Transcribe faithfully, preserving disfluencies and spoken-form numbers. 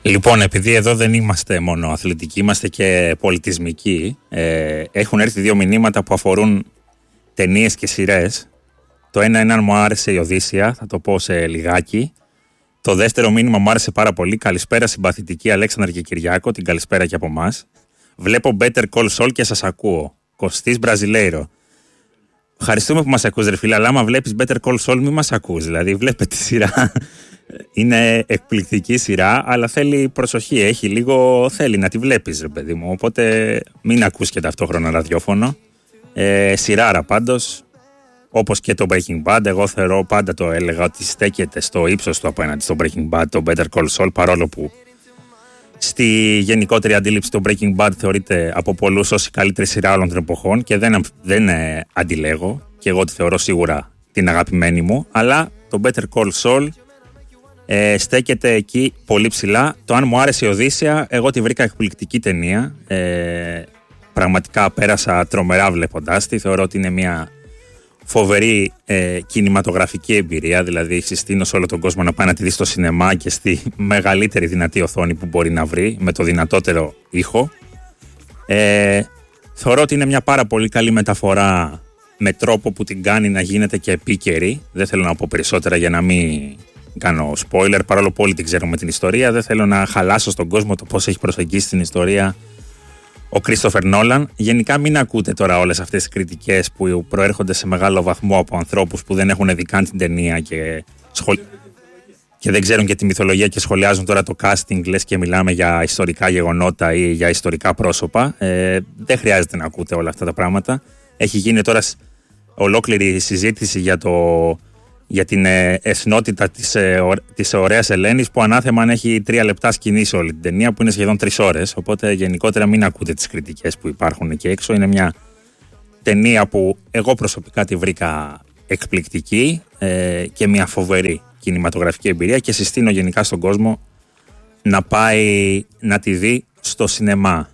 Λοιπόν, επειδή εδώ δεν είμαστε μόνο αθλητικοί, είμαστε και πολιτισμικοί, ε, έχουν έρθει δύο μηνύματα που αφορούν ταινίες και σειρές. Το ένα είναι αν μου άρεσε η Οδύσσεια, θα το πω σε λιγάκι. Το δεύτερο μήνυμα μου άρεσε πάρα πολύ. Καλησπέρα συμπαθητική Αλέξανδρ και Κυριάκο, την καλησπέρα και από εμάς. Βλέπω Better Call Saul και σας ακούω. Κωστής Μπραζιλέιρο. Ευχαριστούμε που μας ακούς ρε φίλε, αλλά άμα βλέπεις Better Call Saul μην μας ακούς. Δηλαδή βλέπε τη σειρά, είναι εκπληκτική σειρά, αλλά θέλει προσοχή, έχει λίγο, θέλει να τη βλέπεις ρε παιδί μου. Οπότε μην ακούς και ταυτόχρονα ραδιόφωνο. Ε, σειράρα πάντως, όπως και το Breaking Bad, εγώ θεωρώ, πάντα το έλεγα ότι στέκεται στο ύψος του απέναντι στο Breaking Bad, το Better Call Saul, παρόλο που στη γενικότερη αντίληψη το Breaking Bad θεωρείται από πολλούς ως η καλύτερη σειρά όλων των εποχών και δεν, δεν ε, αντιλέγω, και εγώ τη θεωρώ σίγουρα την αγαπημένη μου, αλλά το Better Call Saul ε, στέκεται εκεί πολύ ψηλά. Το αν μου άρεσε η Οδύσσεια, εγώ τη βρήκα εκπληκτική ταινία, ε, πραγματικά πέρασα τρομερά βλέποντάς τη, θεωρώ ότι είναι μια φοβερή ε, κινηματογραφική εμπειρία, δηλαδή συστήνω σε όλο τον κόσμο να πάει να τη δει στο σινεμά και στη μεγαλύτερη δυνατή οθόνη που μπορεί να βρει, με το δυνατότερο ήχο. Ε, θεωρώ ότι είναι μια πάρα πολύ καλή μεταφορά με τρόπο που την κάνει να γίνεται και επίκαιρη. Δεν θέλω να πω περισσότερα για να μην κάνω spoiler, παρόλο που όλοι την ξέρουμε την ιστορία. Δεν θέλω να χαλάσω στον κόσμο το πώς έχει προσεγγίσει την ιστορία ο Κρίστοφερ Νόλαν. Γενικά μην ακούτε τώρα όλες αυτές τις κριτικές που προέρχονται σε μεγάλο βαθμό από ανθρώπους που δεν έχουν δει καν την ταινία και, σχολ... και δεν ξέρουν και τη μυθολογία και σχολιάζουν τώρα το casting, λες και μιλάμε για ιστορικά γεγονότα ή για ιστορικά πρόσωπα. Ε, δεν χρειάζεται να ακούτε όλα αυτά τα πράγματα. Έχει γίνει τώρα ολόκληρη συζήτηση για, το... για την ε, εθνότητα της, ε, ο... της ωραίας Ελένης, που ανάθεμα αν έχει τρία λεπτά σκηνή σε όλη την ταινία, που είναι σχεδόν τρεις ώρες. Οπότε γενικότερα μην ακούτε τις κριτικές που υπάρχουν εκεί έξω. Είναι μια ταινία που εγώ προσωπικά τη βρήκα εκπληκτική ε, και μια φοβερή κινηματογραφική εμπειρία και συστήνω γενικά στον κόσμο να πάει να τη δει στο σινεμά.